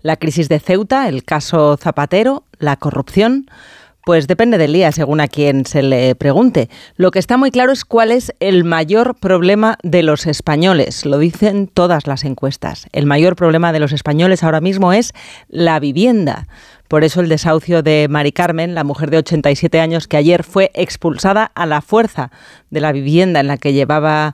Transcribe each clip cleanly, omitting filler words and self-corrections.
La crisis de Ceuta, el caso Zapatero, la corrupción. Pues depende del día, según a quien se le pregunte. Lo que está muy claro es cuál es el mayor problema de los españoles. Lo dicen todas las encuestas. El mayor problema de los españoles ahora mismo es la vivienda. Por eso el desahucio de Mari Carmen, la mujer de 87 años que ayer fue expulsada a la fuerza de la vivienda en la que llevaba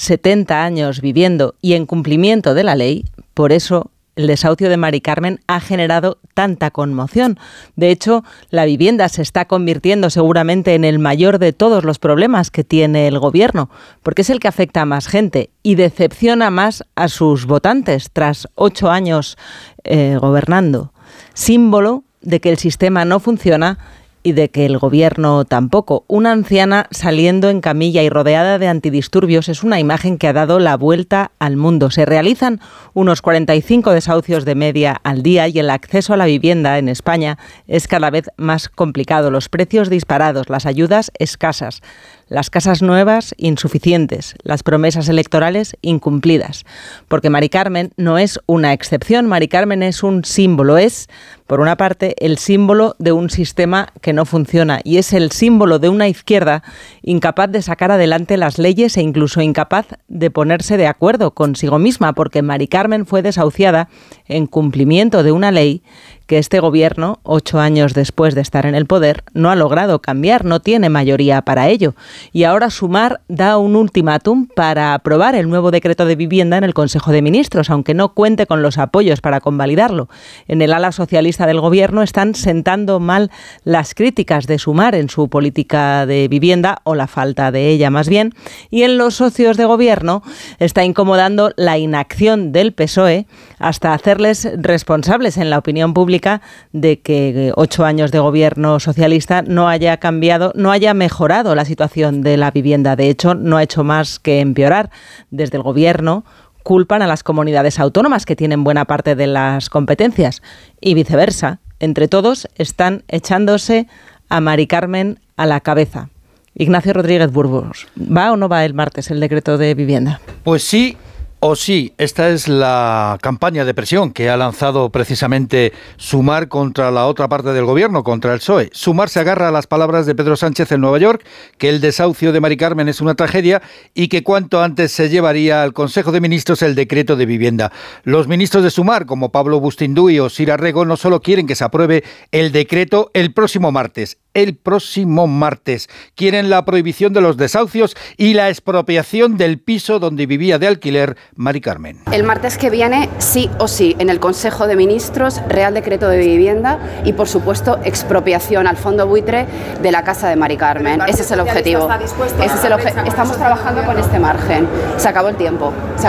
70 años viviendo y en cumplimiento de la ley, por eso el desahucio de Mari Carmen ha generado tanta conmoción. De hecho, la vivienda se está convirtiendo seguramente en el mayor de todos los problemas que tiene el gobierno, porque es el que afecta a más gente y decepciona más a sus votantes tras 8 años gobernando. Símbolo de que el sistema no funciona y de que el gobierno tampoco. Una anciana saliendo en camilla y rodeada de antidisturbios es una imagen que ha dado la vuelta al mundo. Se realizan unos 45 desahucios de media al día y el acceso a la vivienda en España es cada vez más complicado. Los precios disparados, las ayudas escasas, las casas nuevas insuficientes, las promesas electorales incumplidas. Porque Mari Carmen no es una excepción, Mari Carmen es un símbolo, es, por una parte, el símbolo de un sistema que no funciona y es el símbolo de una izquierda incapaz de sacar adelante las leyes e incluso incapaz de ponerse de acuerdo consigo misma, porque Mari Carmen fue desahuciada en cumplimiento de una ley que este gobierno, 8 años después de estar en el poder, no ha logrado cambiar, no tiene mayoría para ello. Y ahora Sumar da un ultimátum para aprobar el nuevo decreto de vivienda en el Consejo de Ministros, aunque no cuente con los apoyos para convalidarlo. En el ala socialista del gobierno están sentando mal las críticas de Sumar en su política de vivienda, o la falta de ella más bien, y en los socios de gobierno está incomodando la inacción del PSOE hasta hacerles responsables en la opinión pública de que 8 años de gobierno socialista no haya cambiado, no haya mejorado la situación de la vivienda. De hecho, no ha hecho más que empeorar. Desde el gobierno culpan a las comunidades autónomas, que tienen buena parte de las competencias, y viceversa. Entre todos están echándose a Mari Carmen a la cabeza. Ignacio Rodríguez Burgos, ¿va o no va el martes el decreto de vivienda? Pues sí. O sí, esta es la campaña de presión que ha lanzado precisamente Sumar contra la otra parte del gobierno, contra el PSOE. Sumar se agarra a las palabras de Pedro Sánchez en Nueva York, que el desahucio de Mari Carmen es una tragedia y que cuanto antes se llevaría al Consejo de Ministros el decreto de vivienda. Los ministros de Sumar, como Pablo Bustinduy o Sira Rego, no solo quieren que se apruebe el decreto el próximo martes, quieren la prohibición de los desahucios y la expropiación del piso donde vivía de alquiler Mari Carmen. El martes que viene, sí o sí, en el Consejo de Ministros, Real Decreto de Vivienda y, por supuesto, expropiación al fondo buitre de la casa de Mari Carmen. Ese es el objetivo. Estamos trabajando con este margen. Se acabó el tiempo.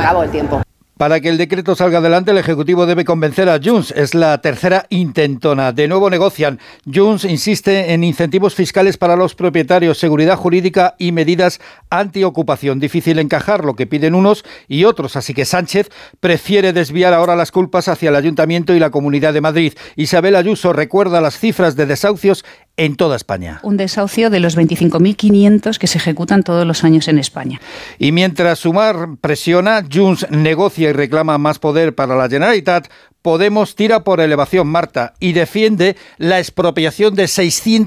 Para que el decreto salga adelante, el Ejecutivo debe convencer a Junts. Es la tercera intentona. De nuevo negocian. Junts insiste en incentivos fiscales para los propietarios, seguridad jurídica y medidas antiocupación. Difícil encajar lo que piden unos y otros, así que Sánchez prefiere desviar ahora las culpas hacia el Ayuntamiento y la Comunidad de Madrid. Isabel Ayuso recuerda las cifras de desahucios en toda España. Un desahucio de los 25.500 que se ejecutan todos los años en España. Y mientras Sumar presiona, Junts negocia y reclama más poder para la Generalitat, Podemos tira por elevación, Marta, y defiende la expropiación de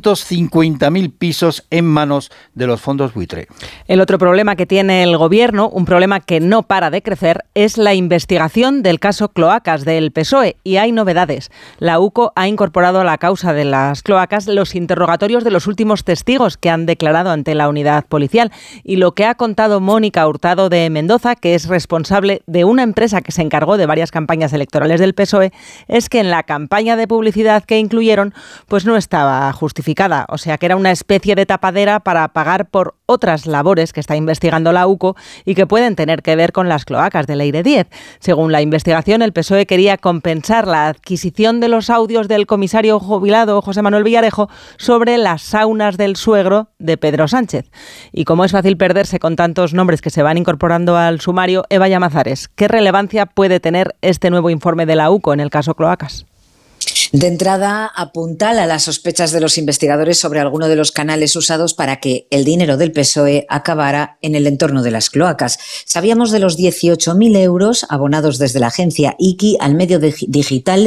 650.000 pisos en manos de los fondos buitre. El otro problema que tiene el gobierno, un problema que no para de crecer, es la investigación del caso Cloacas del PSOE. Y hay novedades. La UCO ha incorporado a la causa de las cloacas los interrogatorios de los últimos testigos que han declarado ante la unidad policial. Y lo que ha contado Mónica Hurtado de Mendoza, que es responsable de una empresa que se encargó de varias campañas electorales del PSOE, es que en la campaña de publicidad que incluyeron, pues no estaba justificada. O sea, que era una especie de tapadera para pagar por otras labores que está investigando la UCO y que pueden tener que ver con las cloacas de Leire 10. Según la investigación, el PSOE quería compensar la adquisición de los audios del comisario jubilado José Manuel Villarejo sobre las saunas del suegro de Pedro Sánchez. Y como es fácil perderse con tantos nombres que se van incorporando al sumario, Eva Llamazares, ¿qué relevancia puede tener este nuevo informe de la UCO en el caso Cloacas? De entrada, apuntala las sospechas de los investigadores sobre alguno de los canales usados para que el dinero del PSOE acabara en el entorno de las cloacas. Sabíamos de los 18.000 euros abonados desde la agencia IKI al medio digital